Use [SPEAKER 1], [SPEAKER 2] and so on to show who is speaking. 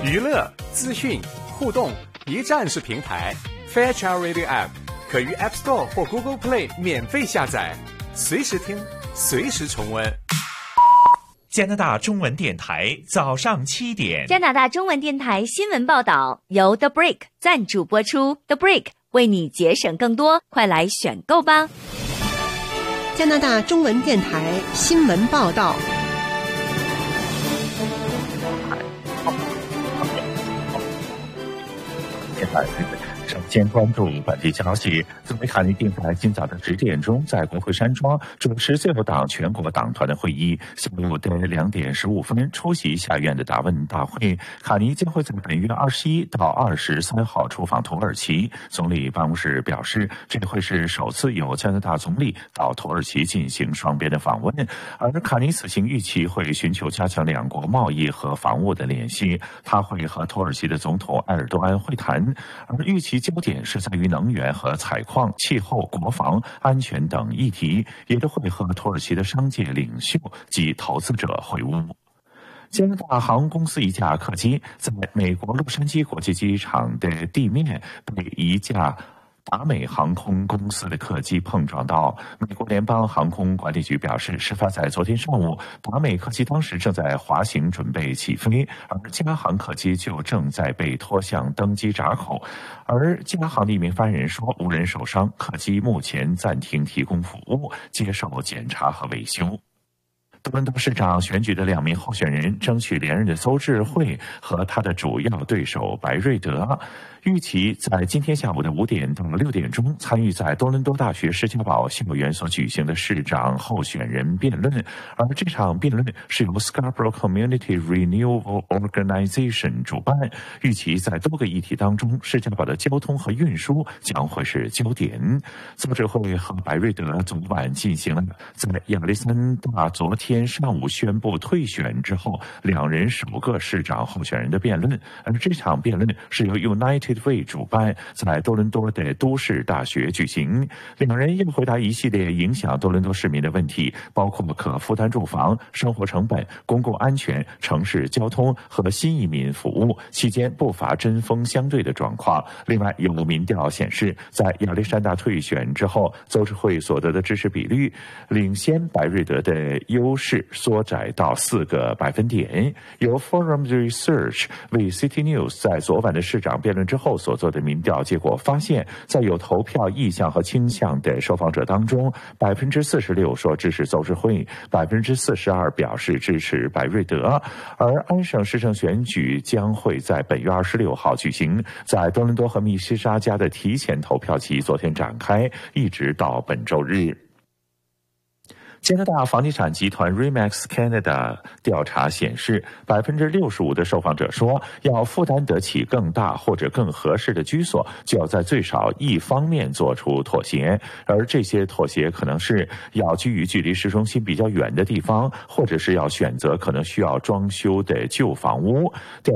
[SPEAKER 1] 娱乐、资讯、互动一站式平台 Fairchild Radio App 可于 App Store 或 Google Play 免费下载，随时听，随时重温。
[SPEAKER 2] 加拿大中文电台早上7点，
[SPEAKER 3] 加拿大中文电台新闻报道由 The Break 赞助播出。The Break 为你节省更多，快来选购吧！
[SPEAKER 4] 加拿大中文电台新闻报道。
[SPEAKER 5] 首先关注本地消息，自美卡尼定在今早的10点钟，在国会山庄主持自由党全国党团的会议。下午的2点15分出席下院的答问大会。卡尼将会在本月21到23号出访土耳其。总理办公室表示，这会是首次有加拿大总理到土耳其进行双边的访问。而卡尼此行预期会寻求加强两国贸易和防务的联系。他会和土耳其的总统埃尔多安会谈，而预期焦点是在于能源和采矿、气候、国防、安全等议题，也都会和土耳其的商界领袖及投资者会晤。加拿大航空公司一架客机在美国洛杉矶国际机场的地面被一架达美航空公司的客机碰撞到。美国联邦航空管理局表示，事发在昨天上午，达美客机当时正在滑行准备起飞，而加航客机就正在被拖向登机闸口。而加航的一名发言人说，无人受伤，客机目前暂停提供服务，接受检查和维修。多伦多市长选举的2名候选人争取连任的邹智慧和他的主要对手白瑞德，预期在今天下午的5点到6点钟参与在多伦多大学施家堡校园所举行的市长候选人辩论。而这场辩论是由 Scarborough Community Renewal Organization 主办，预期在多个议题当中，施家堡的交通和运输将会是焦点。邹智慧和白瑞德昨晚进行了在亚历山大昨天上午宣布退选之后2人首个市长候选人的辩论。而这场辩论是由 United Way 主办，在多伦多的都市大学举行。2人要回答一系列影响多伦多市民的问题，包括可负担住房、生活成本、公共安全、城市交通和新移民服务，期间不乏针锋相对的状况。另外，有民调显示，在亚历山大退选之后，邹智慧所得的支持比率领先白瑞德的优势缩窄到4个百分点。由 Forum Research 为 City News 在昨晚的市长辩论之后所做的民调结果发现，在有投票意向和倾向的受访者当中，46%说支持邹智慧，42%表示支持白瑞德。而安省市政选举将会在本月26号举行，在多伦多和密西沙加的提前投票期昨天展开，一直到本周日。加拿大房地产集团 Remax Canada 调查显示，65%的受访者说，要负担得起更大或者更合适的居所，就要在最少一方面做出妥协，而这些妥协可能是要居于距离市中心比较远的地方，或者是要选择可能需要装修的旧房屋。